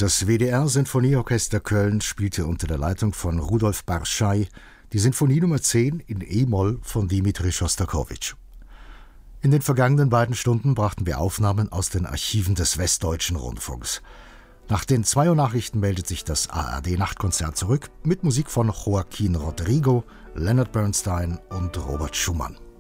Das WDR-Sinfonieorchester Köln spielte unter der Leitung von Rudolf Barschai die Sinfonie Nummer 10 in E-Moll von Dmitri Schostakowitsch. In den vergangenen beiden Stunden brachten wir Aufnahmen aus den Archiven des Westdeutschen Rundfunks. Nach den 2 Uhr Nachrichten meldet sich das ARD-Nachtkonzert zurück mit Musik von Joaquin Rodrigo, Leonard Bernstein und Robert Schumann.